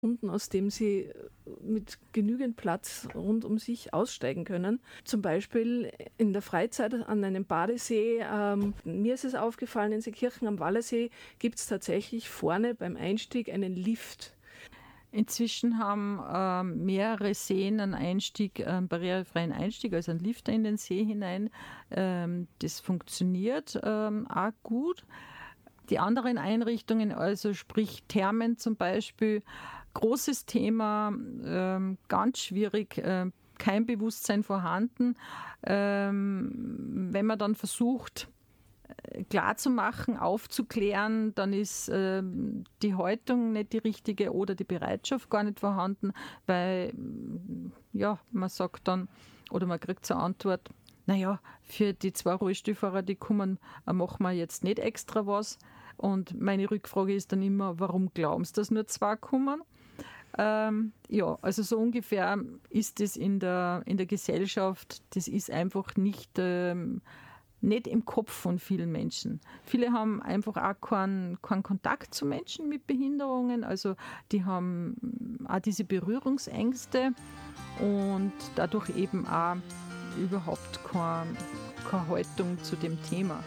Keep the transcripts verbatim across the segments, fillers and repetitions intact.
aus dem sie mit genügend Platz rund um sich aussteigen können. Zum Beispiel in der Freizeit an einem Badesee. Ähm, mir ist es aufgefallen, in Seekirchen am Wallersee gibt es tatsächlich vorne beim Einstieg einen Lift. Inzwischen haben äh, mehrere Seen einen Einstieg, einen barrierefreien Einstieg, also einen Lifter in den See hinein. Ähm, das funktioniert ähm, auch gut. Die anderen Einrichtungen, also sprich Thermen zum Beispiel, großes Thema, ähm, ganz schwierig, äh, kein Bewusstsein vorhanden. Ähm, wenn man dann versucht, klarzumachen, aufzuklären, dann ist äh, die Haltung nicht die richtige oder die Bereitschaft gar nicht vorhanden, weil ja, man sagt dann, oder man kriegt zur Antwort, naja, für die zwei Rollstuhlfahrer, die kommen, machen wir jetzt nicht extra was. Und meine Rückfrage ist dann immer, warum glauben Sie, dass nur zwei kommen? Ähm, ja, also so ungefähr ist es in der, in der Gesellschaft, das ist einfach nicht, ähm, nicht im Kopf von vielen Menschen. Viele haben einfach auch keinen, keinen Kontakt zu Menschen mit Behinderungen, also die haben auch diese Berührungsängste und dadurch eben auch überhaupt keine, keine Haltung zu dem Thema.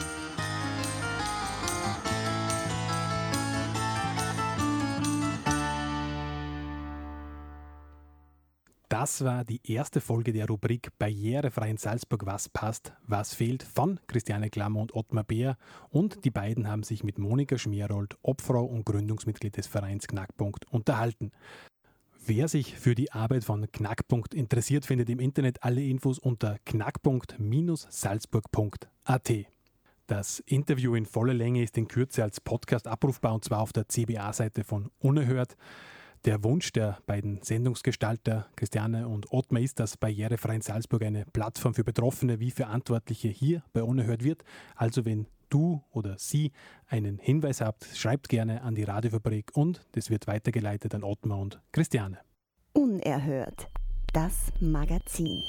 Das war die erste Folge der Rubrik Barrierefrei in Salzburg, was passt, was fehlt von Christiane Klammer und Ottmar Beer, und die beiden haben sich mit Monika Schmerold, Obfrau und Gründungsmitglied des Vereins Knackpunkt, unterhalten. Wer sich für die Arbeit von Knackpunkt interessiert, findet im Internet alle Infos unter knackpunkt salzburg punkt a t. Das Interview in voller Länge ist in Kürze als Podcast abrufbar, und zwar auf der C B A-Seite von Unerhört. Der Wunsch der beiden Sendungsgestalter Christiane und Ottmar ist, dass Barrierefrei in Salzburg eine Plattform für Betroffene wie Verantwortliche hier bei Unerhört wird. Also wenn du oder sie einen Hinweis habt, schreibt gerne an die Radiofabrik und das wird weitergeleitet an Ottmar und Christiane. Unerhört, das Magazin.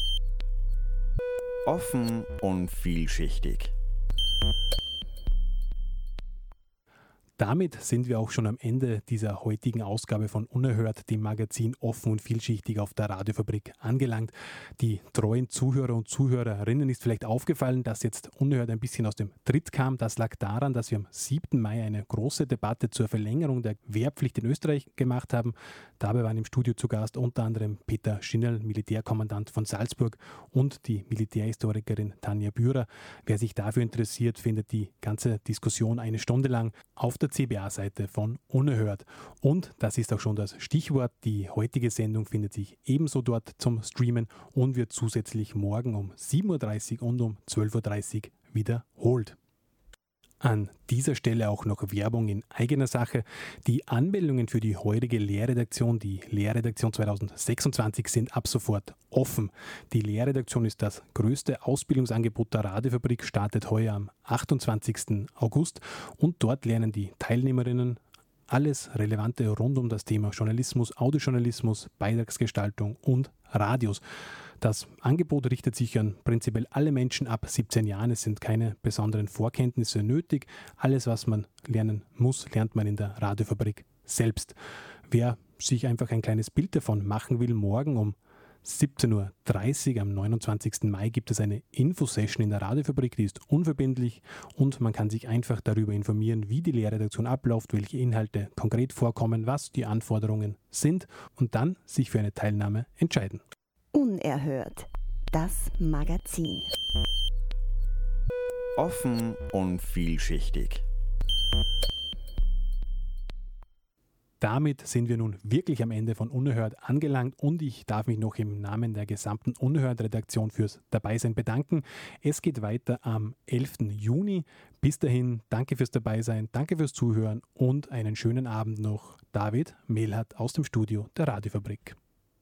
Offen und vielschichtig. Damit sind wir auch schon am Ende dieser heutigen Ausgabe von Unerhört, dem Magazin Offen und Vielschichtig auf der Radiofabrik, angelangt. Die treuen Zuhörer und Zuhörerinnen ist vielleicht aufgefallen, dass jetzt Unerhört ein bisschen aus dem Tritt kam. Das lag daran, dass wir am siebten Mai eine große Debatte zur Verlängerung der Wehrpflicht in Österreich gemacht haben. Dabei waren im Studio zu Gast unter anderem Peter Schinnel, Militärkommandant von Salzburg, und die Militärhistorikerin Tanja Bührer. Wer sich dafür interessiert, findet die ganze Diskussion eine Stunde lang auf der C B A-Seite von Unerhört. Und das ist auch schon das Stichwort. Die heutige Sendung findet sich ebenso dort zum Streamen und wird zusätzlich morgen um sieben Uhr dreißig und um zwölf Uhr dreißig wiederholt. An dieser Stelle auch noch Werbung in eigener Sache. Die Anmeldungen für die heurige Lehrredaktion, die Lehrredaktion zwanzig sechsundzwanzig, sind ab sofort offen. Die Lehrredaktion ist das größte Ausbildungsangebot der Radiofabrik, startet heuer am achtundzwanzigsten August, und dort lernen die Teilnehmerinnen alles Relevante rund um das Thema Journalismus, Audiojournalismus, Beitragsgestaltung und Radios. Das Angebot richtet sich an prinzipiell alle Menschen ab siebzehn Jahren. Es sind keine besonderen Vorkenntnisse nötig. Alles, was man lernen muss, lernt man in der Radiofabrik selbst. Wer sich einfach ein kleines Bild davon machen will, morgen um siebzehn Uhr dreißig am neunundzwanzigsten Mai gibt es eine Infosession in der Radiofabrik, die ist unverbindlich und man kann sich einfach darüber informieren, wie die Lehrredaktion abläuft, welche Inhalte konkret vorkommen, was die Anforderungen sind und dann sich für eine Teilnahme entscheiden. Unerhört, das Magazin. Offen und vielschichtig. Damit sind wir nun wirklich am Ende von Unerhört angelangt und ich darf mich noch im Namen der gesamten Unerhört-Redaktion fürs Dabeisein bedanken. Es geht weiter am elften Juni. Bis dahin, danke fürs Dabeisein, danke fürs Zuhören und einen schönen Abend noch. David Mehlhardt aus dem Studio der Radiofabrik.